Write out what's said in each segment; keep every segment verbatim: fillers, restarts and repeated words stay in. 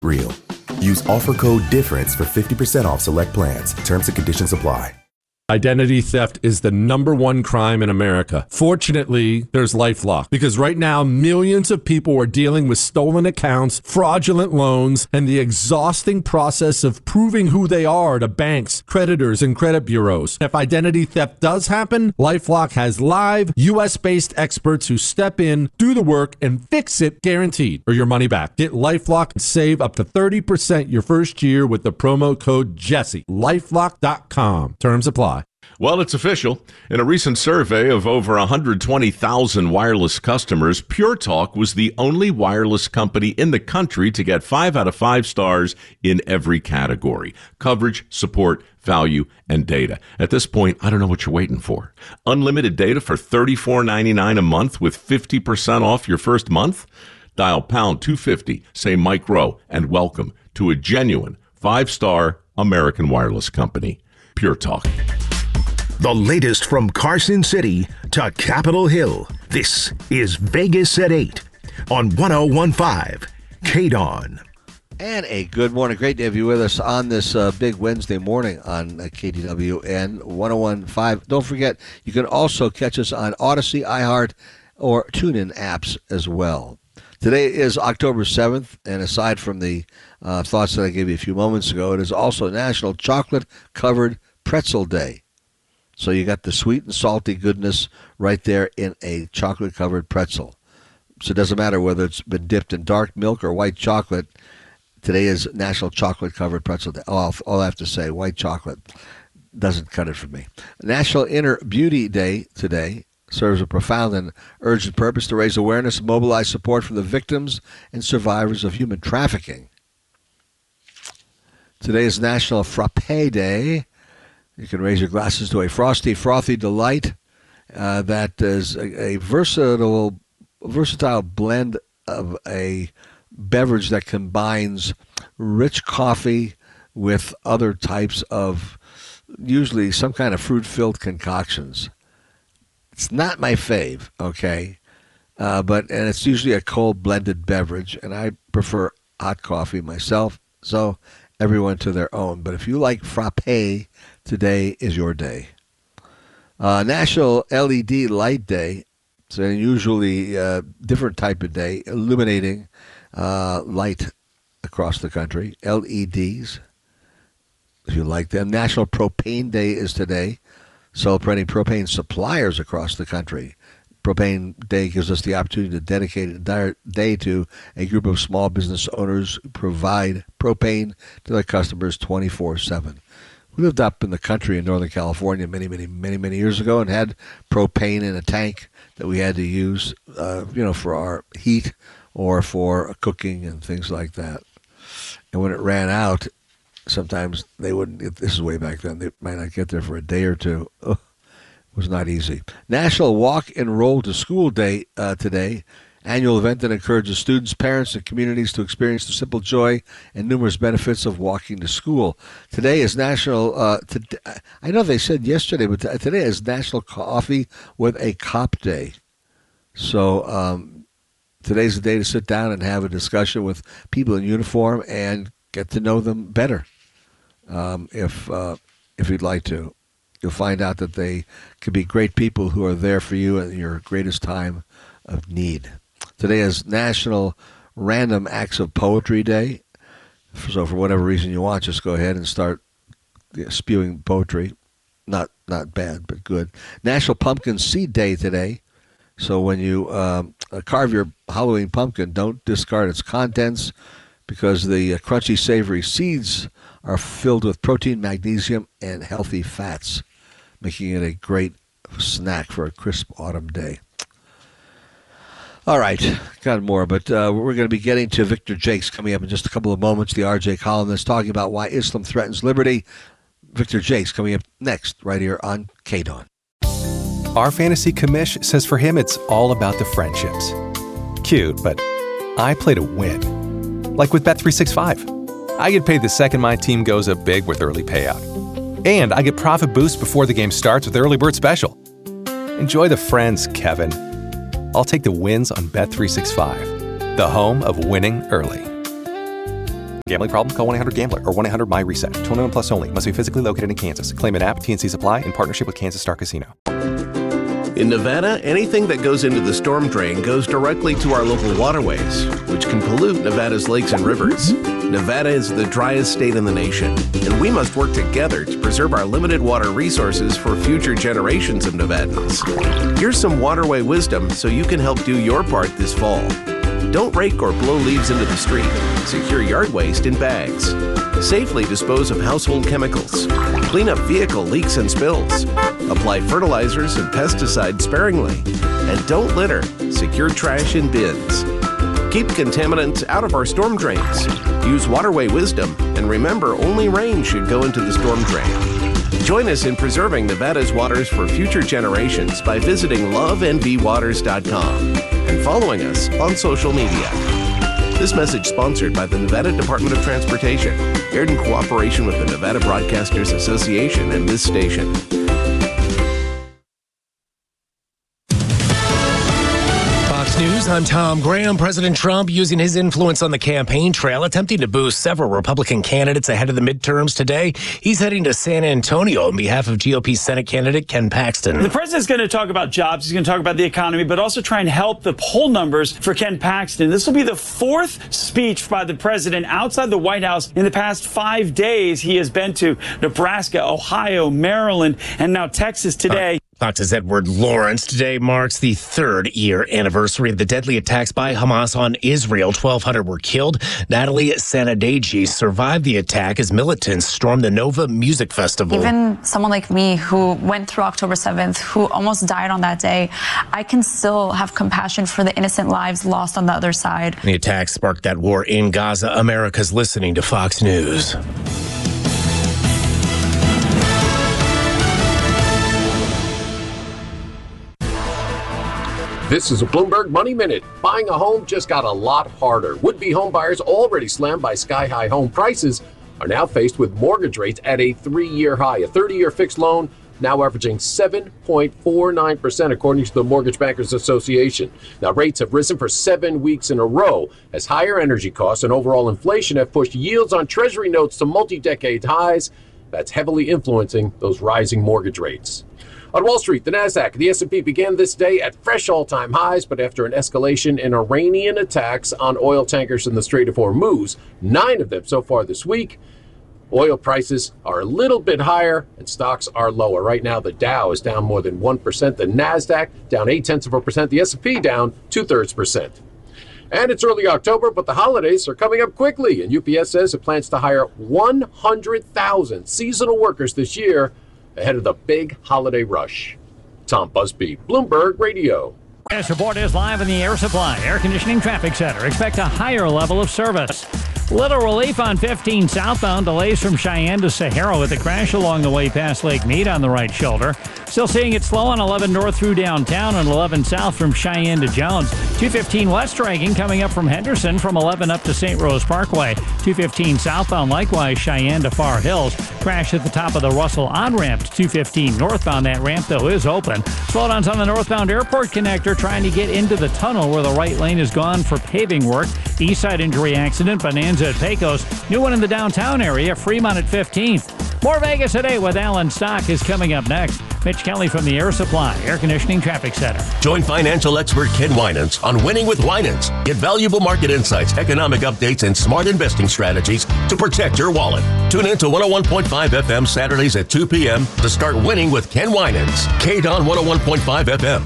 Real. Use offer code DIFFERENCE for fifty percent off select plans. Terms and conditions apply. Identity theft is the number one crime in America. Fortunately, there's LifeLock, because right now, millions of people are dealing with stolen accounts, fraudulent loans, and the exhausting process of proving who they are to banks, creditors, and credit bureaus. If identity theft does happen, LifeLock has live, U S-based experts who step in, do the work, and fix it guaranteed, or your money back. Get LifeLock and save up to thirty percent your first year with the promo code Jesse. LifeLock dot com. Terms apply. Well, it's official. In a recent survey of over one hundred twenty thousand wireless customers, Pure Talk was the only wireless company in the country to get five out of five stars in every category: coverage, support, value, and data. At this point, I don't know what you're waiting for. Unlimited data for thirty-four ninety-nine a month with fifty percent off your first month? Dial pound two fifty, say Mike Rowe, and welcome to a genuine five-star American wireless company. Pure Talk. The latest from Carson City to Capitol Hill. This is Vegas at eight on one oh one point five K D O N. And a good morning. Great to have you with us on this uh, big Wednesday morning on uh, K D W N one oh one point five. Don't forget, you can also catch us on Odyssey, iHeart, or TuneIn apps as well. Today is October seventh, and aside from the uh, thoughts that I gave you a few moments ago, it is also National Chocolate-Covered Pretzel Day. So you got the sweet and salty goodness right there in a chocolate-covered pretzel. So it doesn't matter whether it's been dipped in dark milk or white chocolate. Today is National Chocolate-Covered Pretzel Day. All, all I have to say, white chocolate doesn't cut it for me. National Inner Beauty Day today serves a profound and urgent purpose to raise awareness and mobilize support from the victims and survivors of human trafficking. Today is National Frappé Day. You can raise your glasses to a frosty, frothy delight uh, that is a, a versatile, versatile blend of a beverage that combines rich coffee with other types of, usually some kind of fruit-filled concoctions. It's not my fave, okay, uh, but and it's usually a cold blended beverage, and I prefer hot coffee myself. So everyone to their own. But if you like frappé, today is your day. Uh, National L E D Light Day. It's an unusually uh, different type of day, illuminating uh, light across the country. L E Ds, if you like them. National Propane Day is today, celebrating propane suppliers across the country. Propane Day gives us the opportunity to dedicate an entire day to a group of small business owners who provide propane to their customers twenty-four seven. We lived up in the country in Northern California many, many, many, many years ago and had propane in a tank that we had to use, uh, you know, for our heat or for cooking and things like that. And when it ran out, sometimes they wouldn't, this is way back then, they might not get there for a day or two. Ugh. It was not easy. National Walk and Roll to School Day uh, today. Annual event that encourages students, parents, and communities to experience the simple joy and numerous benefits of walking to school. Today is National, uh, to, I know they said yesterday, but t- today is National Coffee with a Cop Day. So um, today's the day to sit down and have a discussion with people in uniform and get to know them better um, if uh, if you'd like to. You'll find out that they can be great people who are there for you at your greatest time of need. Today is National Random Acts of Poetry Day. So for whatever reason you want, just go ahead and start spewing poetry. Not not bad, but good. National Pumpkin Seed Day today. So when you um, carve your Halloween pumpkin, don't discard its contents because the uh, crunchy, savory seeds are filled with protein, magnesium, and healthy fats, making it a great snack for a crisp autumn day. All right, got more, but uh, we're going to be getting to Victor Jakes coming up in just a couple of moments, the R J columnist, talking about why Islam threatens liberty. Victor Jakes coming up next, right here on K D O N. Our fantasy commish says for him it's all about the friendships. Cute, but I play to win. Like with Bet three sixty-five. I get paid the second my team goes up big with early payout. And I get profit boost before the game starts with Early Bird Special. Enjoy the friends, Kevin. I'll take the wins on Bet three sixty-five, the home of winning early. Gambling problem? Call one eight hundred gambler or one eight hundred my reset. twenty-one plus only. Must be physically located in Kansas. Claim an app. T N C Supply in partnership with Kansas Star Casino. In Nevada, anything that goes into the storm drain goes directly to our local waterways, which can pollute Nevada's lakes and rivers. Nevada is the driest state in the nation, and we must work together to preserve our limited water resources for future generations of Nevadans. Here's some waterway wisdom so you can help do your part this fall. Don't rake or blow leaves into the street. Secure yard waste in bags. Safely dispose of household chemicals. Clean up vehicle leaks and spills. Apply fertilizers and pesticides sparingly. And don't litter. Secure trash in bins. Keep contaminants out of our storm drains. Use waterway wisdom, and remember, only rain should go into the storm drain. Join us in preserving Nevada's waters for future generations by visiting love n v waters dot com and following us on social media. This message sponsored by the Nevada Department of Transportation, aired in cooperation with the Nevada Broadcasters Association and this station. News, I'm Tom Graham. President Trump using his influence on the campaign trail, attempting to boost several Republican candidates ahead of the midterms today. He's heading to San Antonio on behalf of G O P Senate candidate Ken Paxton. The president's going to talk about jobs. He's going to talk about the economy, but also try and help the poll numbers for Ken Paxton. This will be the fourth speech by the president outside the White House in the past five days. He has been to Nebraska, Ohio, Maryland, and now Texas today. Fox's Edward Lawrence. Today marks the third year anniversary of the deadly attacks by Hamas on Israel. twelve hundred were killed. Natalie Sanadegi survived the attack as militants stormed the Nova Music Festival. Even someone like me who went through October seventh, who almost died on that day, I can still have compassion for the innocent lives lost on the other side. The attack sparked that war in Gaza. America's listening to Fox News. This is a Bloomberg Money Minute. Buying a home just got a lot harder. Would-be home buyers already slammed by sky-high home prices are now faced with mortgage rates at a three-year high. A thirty-year fixed loan now averaging seven point four nine percent, according to the Mortgage Bankers Association. Now, rates have risen for seven weeks in a row as higher energy costs and overall inflation have pushed yields on Treasury notes to multi-decade highs. That's heavily influencing those rising mortgage rates. On Wall Street, the Nasdaq, the S and P began this day at fresh all-time highs, but after an escalation in Iranian attacks on oil tankers in the Strait of Hormuz, nine of them so far this week, oil prices are a little bit higher and stocks are lower. Right now, the Dow is down more than one percent, the Nasdaq down eight-tenths of a percent, the S and P down two-thirds percent. And it's early October, but the holidays are coming up quickly, and U P S says it plans to hire one hundred thousand seasonal workers this year ahead of the big holiday rush. Tom Busby, Bloomberg Radio. This report is live in the Air Supply Air Conditioning Traffic Center. Expect a higher level of service. Little relief on fifteen southbound. Delays from Cheyenne to Sahara with a crash along the way past Lake Mead on the right shoulder. Still seeing it slow on eleven north through downtown and eleven south from Cheyenne to Jones. two fifteen west striking coming up from Henderson from eleven up to Saint Rose Parkway. two fifteen southbound likewise Cheyenne to Far Hills. Crash at the top of the Russell on-ramp to two fifteen northbound. That ramp, though, is open. Slowdowns on the northbound airport connector trying to get into the tunnel where the right lane is gone for paving work. East side injury accident, Bonanza at Pecos. New one in the downtown area, Fremont at fifteenth. More Vegas Today with Alan Stock is coming up next. Mitch Kelly from the Air Supply Air Conditioning Traffic Center. Join financial expert Ken Winans on Winning with Winans. Get valuable market insights, economic updates, and smart investing strategies to protect your wallet. Tune in to one oh one point five F M Saturdays at two p.m. to start winning with Ken Winans. K D O N one oh one point five F M.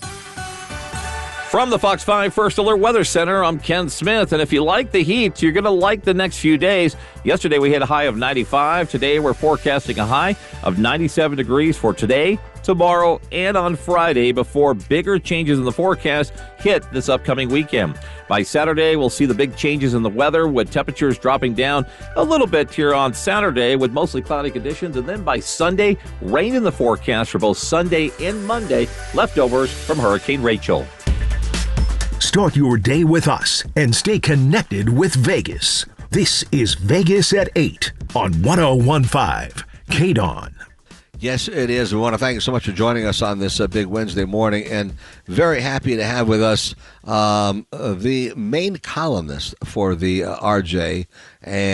From the Fox five First Alert Weather Center, I'm Ken Smith, and if you like the heat, you're going to like the next few days. Yesterday we hit a high of ninety-five. Today we're forecasting a high of ninety-seven degrees for today, tomorrow, and on Friday before bigger changes in the forecast hit this upcoming weekend. By Saturday, we'll see the big changes in the weather with temperatures dropping down a little bit here on Saturday with mostly cloudy conditions. And then by Sunday, rain in the forecast for both Sunday and Monday, leftovers from Hurricane Rachel. Start your day with us and stay connected with Vegas. This is Vegas at eight on one oh one point five K D O N. Yes, it is. We want to thank you so much for joining us on this uh, big Wednesday morning, and very happy to have with us um, uh, the main columnist for the uh, R J. And